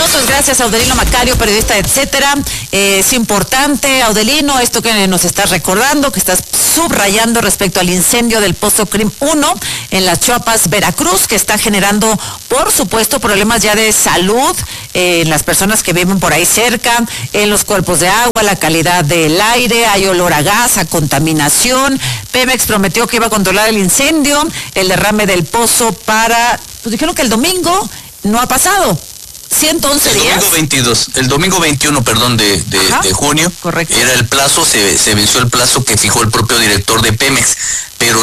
minutos. Gracias, Audelino Macario, periodista, etcétera. Es importante, Audelino, esto que nos estás recordando, que estás subrayando respecto al incendio del Pozo CREM 1 en las Chuapas, Veracruz, que está generando, por supuesto, problemas ya de salud en las personas que viven por ahí cerca, en los cuerpos de agua, la calidad del aire, hay olor a gas, a contaminación. Pemex prometió que iba a controlar el incendio, el derrame del pozo pues dijeron que el domingo no ha pasado. 111 días. El domingo 21, de junio. Correcto. Era el plazo, se venció el plazo que fijó el propio director de Pemex, pero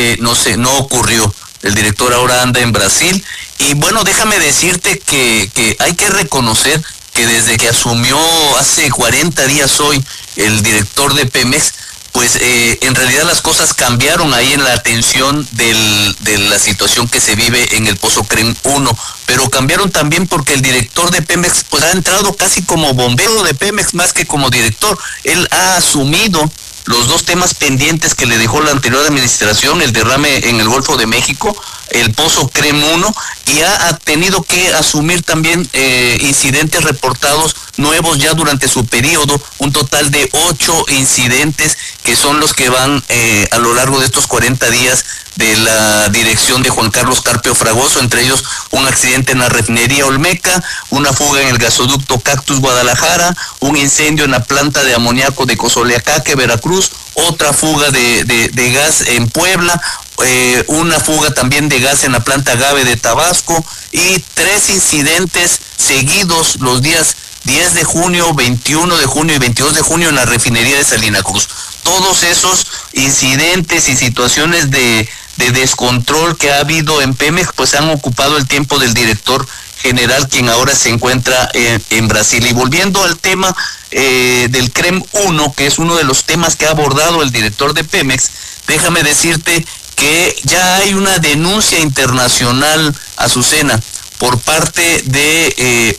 no ocurrió. El director ahora anda en Brasil y bueno, déjame decirte que hay que reconocer que desde que asumió hace 40 días hoy el director de Pemex, pues en realidad las cosas cambiaron ahí en la atención de la situación que se vive en el Pozo CREM 1, pero cambiaron también porque el director de Pemex pues ha entrado casi como bombero de Pemex más que como director. Él ha asumido los dos temas pendientes que le dejó la anterior administración, el derrame en el Golfo de México, el Pozo CREM 1, y ha tenido que asumir también incidentes reportados nuevos ya durante su periodo, un total de 8 incidentes que son los que van a lo largo de estos 40 días de la dirección de Juan Carlos Carpio Fragoso, entre ellos un accidente en la refinería Olmeca, una fuga en el gasoducto Cactus Guadalajara, un incendio en la planta de amoníaco de Cozoleacaque, Veracruz, otra fuga de gas en Puebla, una fuga también de gas en la planta Agave de Tabasco y 3 incidentes seguidos los días 10 de junio, 21 de junio y 22 de junio en la refinería de Salina Cruz. Todos esos incidentes y situaciones de descontrol que ha habido en Pemex pues han ocupado el tiempo del director general, quien ahora se encuentra en Brasil. Y volviendo al tema del CREM 1, que es uno de los temas que ha abordado el director de Pemex, déjame decirte que ya hay una denuncia internacional, Azucena, por parte de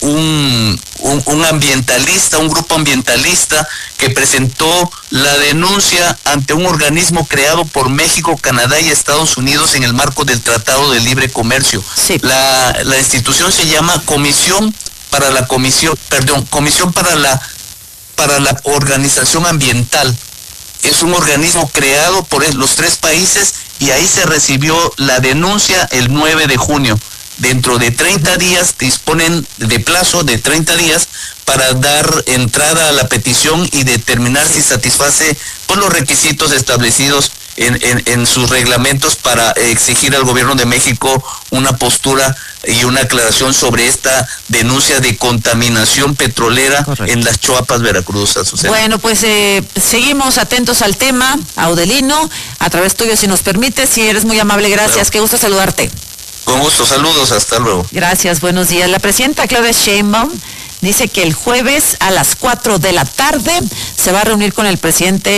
un ambientalista, un grupo ambientalista que presentó la denuncia ante un organismo creado por México, Canadá y Estados Unidos en el marco del Tratado de Libre Comercio. Sí. La institución se llama Comisión para la Organización Ambiental. Es un organismo creado por los 3 países y ahí se recibió la denuncia el 9 de junio. Dentro de 30 días disponen de plazo de 30 días para dar entrada a la petición y determinar si satisface pues, los requisitos establecidos en sus reglamentos para exigir al gobierno de México una postura y una aclaración sobre esta denuncia de contaminación petrolera. Correcto. En las Chuapas, Veracruz, Azucena. Bueno, pues seguimos atentos al tema, Audelino, a través tuyo, si nos permites, si eres muy amable, gracias, claro. Qué gusto saludarte. Con gusto, saludos, hasta luego. Gracias, buenos días. La presidenta Claudia Sheinbaum dice que el jueves a las 4 de la tarde se va a reunir con el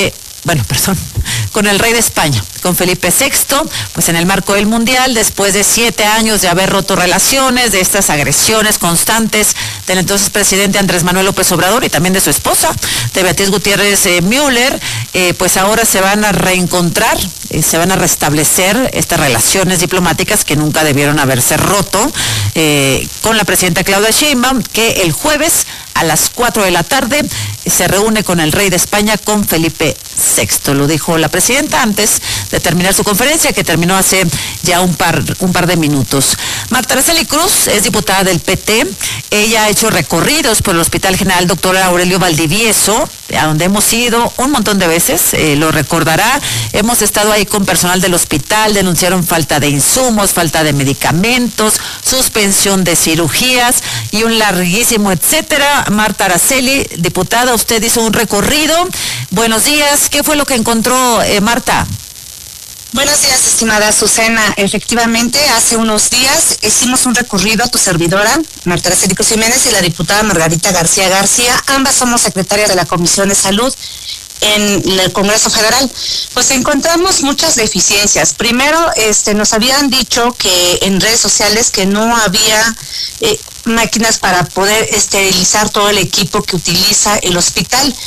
con el rey de España, con Felipe VI, pues en el marco del Mundial, después de 7 años de haber roto relaciones, de estas agresiones constantes del entonces presidente Andrés Manuel López Obrador y también de su esposa, de Beatriz Gutiérrez Müller, pues ahora se van a reencontrar, se van a restablecer estas relaciones diplomáticas que nunca debieron haberse roto, con la presidenta Claudia Sheinbaum, que el jueves a las 4 de la tarde se reúne con el rey de España, con Felipe VI. Lo dijo la presidenta antes de terminar su conferencia, que terminó hace ya un par de minutos. Marta Araceli Cruz es diputada del PT. Ella ha hecho recorridos por el Hospital General Dr. Aurelio Valdivieso, a donde hemos ido un montón de veces, lo recordará. Hemos estado ahí con personal del hospital, denunciaron falta de insumos, falta de medicamentos, suspensión de cirugías y un larguísimo etcétera. Marta Araceli, diputada, usted hizo un recorrido. Buenos días, ¿qué fue lo que encontró, Marta? Buenos días, estimada Azucena. Efectivamente, hace unos días hicimos un recorrido a tu servidora, Marta Araceli Cruz Jiménez, y la diputada Margarita García García. Ambas somos secretarias de la Comisión de Salud en el Congreso Federal. Pues encontramos muchas deficiencias. Primero, nos habían dicho que en redes sociales que no había máquinas para poder esterilizar todo el equipo que utiliza el hospital.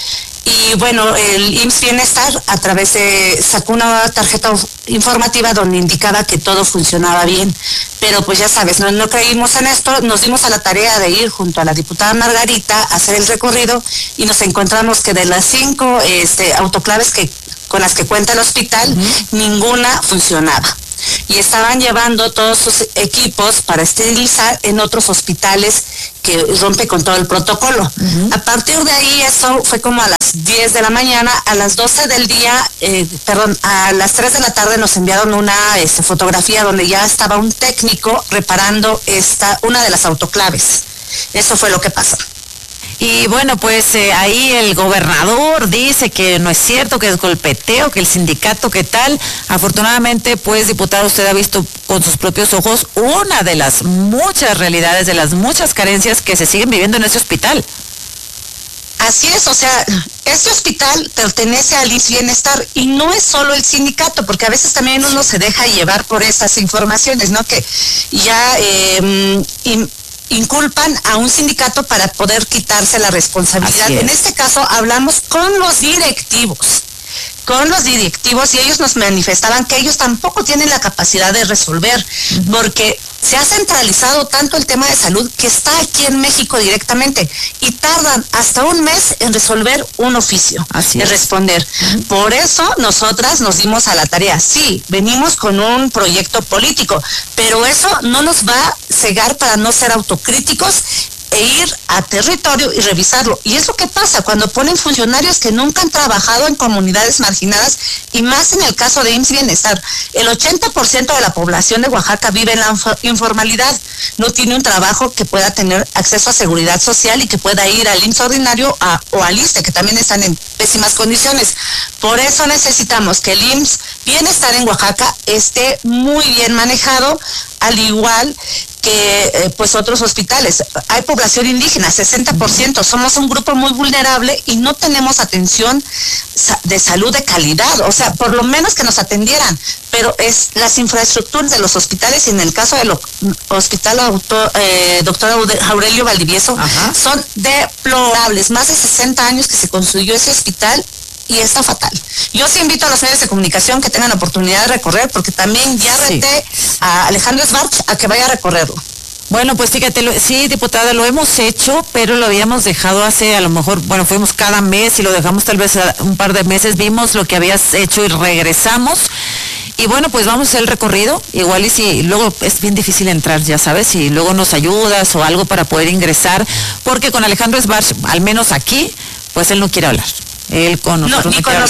Y bueno, el IMSS Bienestar a través de sacó una tarjeta informativa donde indicaba que todo funcionaba bien. Pero pues ya sabes, no creímos en esto, nos dimos a la tarea de ir junto a la diputada Margarita a hacer el recorrido y nos encontramos que de las 5 autoclaves con las que cuenta el hospital, ninguna funcionaba. Y estaban llevando todos sus equipos para esterilizar en otros hospitales que rompe con todo el protocolo. A partir de ahí, eso fue como a las 10 de la mañana, a las 12 del día, a las 3 de la tarde nos enviaron una fotografía donde ya estaba un técnico reparando una de las autoclaves. Eso fue lo que pasó. Y bueno, pues ahí el gobernador dice que no es cierto, que es golpeteo, que el sindicato, ¿qué tal? Afortunadamente, pues, diputado, usted ha visto con sus propios ojos una de las muchas realidades, de las muchas carencias que se siguen viviendo en ese hospital. Así es, o sea, este hospital pertenece al IMSS Bienestar y no es solo el sindicato, porque a veces también uno se deja llevar por esas informaciones, ¿no? Que ya inculpan a un sindicato para poder quitarse la responsabilidad. En este caso hablamos con los directivos y ellos nos manifestaban que ellos tampoco tienen la capacidad de resolver, porque se ha centralizado tanto el tema de salud que está aquí en México directamente y tardan hasta un mes en resolver un oficio, en responder. Por eso nosotras nos dimos a la tarea. Sí, venimos con un proyecto político, pero eso no nos va a cegar para no ser autocríticos e ir a territorio y revisarlo. Y es lo que pasa cuando ponen funcionarios que nunca han trabajado en comunidades marginadas, y más en el caso de IMSS Bienestar. El 80% de la población de Oaxaca vive en la informalidad, no tiene un trabajo que pueda tener acceso a seguridad social y que pueda ir al IMSS ordinario o al ISSSTE, que también están en pésimas condiciones. Por eso necesitamos que el IMSS Bienestar en Oaxaca esté muy bien manejado, al igual que pues otros hospitales. Hay población indígena, 60%, somos un grupo muy vulnerable y no tenemos atención de salud de calidad, o sea, por lo menos que nos atendieran, pero es las infraestructuras de los hospitales, y en el caso del hospital doctor Aurelio Valdivieso, son deplorables. Más de 60 años que se construyó ese hospital y está fatal. Yo sí invito a los medios de comunicación que tengan oportunidad de recorrer, porque también ya reté a Alejandro Svarch a que vaya a recorrerlo. Bueno, pues fíjate, sí, diputada, lo hemos hecho, pero lo habíamos dejado hace, a lo mejor, bueno, fuimos cada mes y lo dejamos tal vez un par de meses, vimos lo que habías hecho y regresamos. Y bueno, pues vamos a hacer el recorrido, igual y si luego es bien difícil entrar, ya sabes, y luego nos ayudas o algo para poder ingresar, porque con Alejandro Svarch, al menos aquí, pues él no quiere hablar. Él con nosotros. No,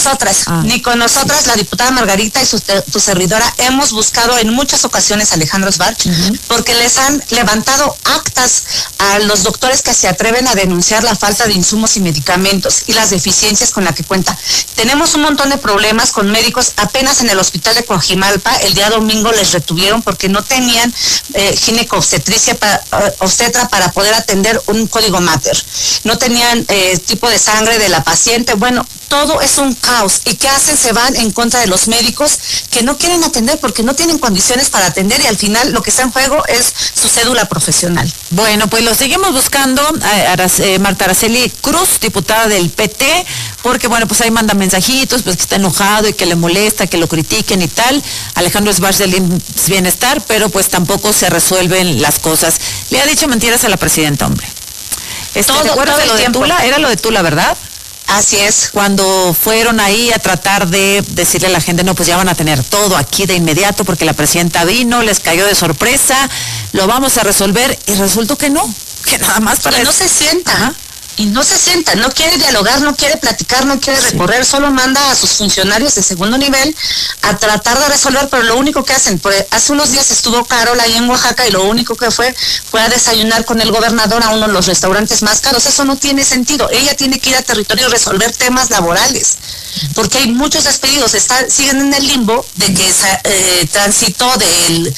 ni con nosotras, la diputada Margarita y tu servidora hemos buscado en muchas ocasiones a Alejandro Svarch, porque les han levantado actas a los doctores que se atreven a denunciar la falta de insumos y medicamentos y las deficiencias con la que cuenta. Tenemos un montón de problemas con médicos. Apenas en el hospital de Coajimalpa, el día domingo les retuvieron porque no tenían ginecobstetricia obstetra para poder atender un código mater. No tenían tipo de sangre de la paciente. Bueno, todo es un caos. ¿Y qué hacen? Se van en contra de los médicos que no quieren atender porque no tienen condiciones para atender, y al final lo que está en juego es su cédula profesional. Bueno, pues lo seguimos buscando, Marta Araceli Cruz, diputada del PT, porque bueno, pues ahí manda mensajitos, pues que está enojado y que le molesta, que lo critiquen y tal. Alejandro Svarch del IMSS Bienestar, pero pues tampoco se resuelven las cosas. Le ha dicho mentiras a la presidenta, hombre. ¿Te acuerdas de lo de Tula? Era lo de Tula, ¿verdad? Así es. Cuando fueron ahí a tratar de decirle a la gente, no, pues ya van a tener todo aquí de inmediato porque la presidenta vino, les cayó de sorpresa, lo vamos a resolver, y resultó que no, que nada más para... Y no se sienta. Y no se sienta, no quiere dialogar, no quiere platicar, no quiere recorrer, solo manda a sus funcionarios de segundo nivel a tratar de resolver, pero lo único que hacen, pues hace unos días estuvo Carol ahí en Oaxaca y lo único que fue a desayunar con el gobernador a uno de los restaurantes más caros. Eso no tiene sentido. Ella tiene que ir a territorio y resolver temas laborales, porque hay muchos despedidos, siguen en el limbo de que transitó del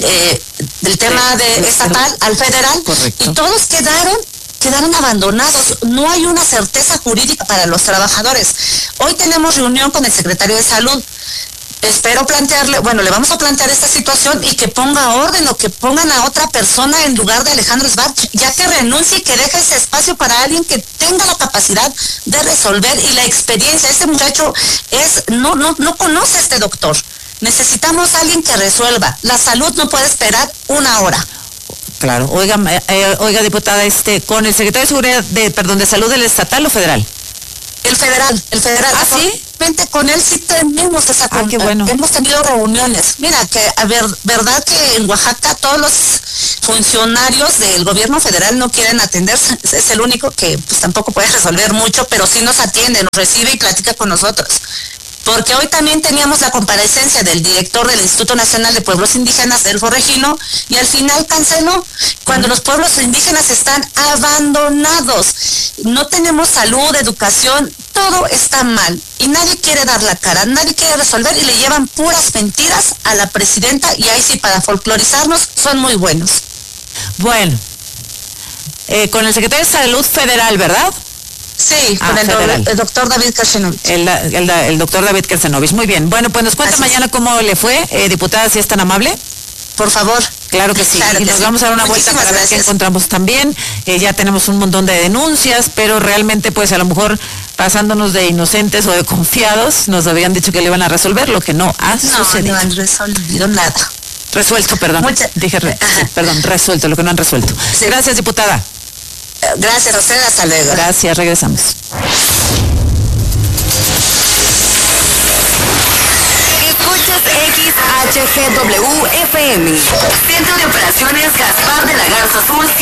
tema de estatal al federal. Correcto. Y todos quedaron abandonados. No hay una certeza jurídica para los trabajadores. Hoy tenemos reunión con el secretario de Salud, espero plantearle, bueno, le vamos a plantear esta situación y que ponga orden o que pongan a otra persona en lugar de Alejandro Sbarch, ya que renuncie y que deje ese espacio para alguien que tenga la capacidad de resolver y la experiencia. Este muchacho no conoce a este doctor. Necesitamos a alguien que resuelva. La salud no puede esperar una hora. Claro. Oiga, diputada, con el secretario de Seguridad, de Salud del estatal o federal. El federal. ¿Ah, sí? Con él sí tenemos esa contacto. Qué bueno. Hemos tenido reuniones. Mira, verdad que en Oaxaca todos los funcionarios del gobierno federal no quieren atenderse. Es el único que pues tampoco puede resolver mucho, pero sí nos atiende, nos recibe y platica con nosotros. Porque hoy también teníamos la comparecencia del director del Instituto Nacional de Pueblos Indígenas, Delfo Regino, y al final canceló, cuando los pueblos indígenas están abandonados. No tenemos salud, educación, todo está mal. Y nadie quiere dar la cara, nadie quiere resolver y le llevan puras mentiras a la presidenta y ahí sí para folclorizarnos son muy buenos. Bueno, con el secretario de Salud Federal, ¿verdad? Sí, con el doctor David Kersenovich. El doctor David Kersenovich, muy bien. Bueno, pues nos cuenta mañana cómo le fue, diputada, si es tan amable. Por favor. Claro que sí. Claro y nos vamos a dar una vuelta para ver qué encontramos también. Ya tenemos un montón de denuncias, pero realmente pues a lo mejor pasándonos de inocentes o de confiados, nos habían dicho que le iban a resolver, lo que no ha sucedido. No han resolvido nada. Resuelto, perdón. Resuelto, lo que no han resuelto. Sí. Gracias, diputada. Gracias a usted, hasta luego. Gracias, regresamos. Escuchas XHGW FM. Centro de Operaciones Gaspar de la Garza Azul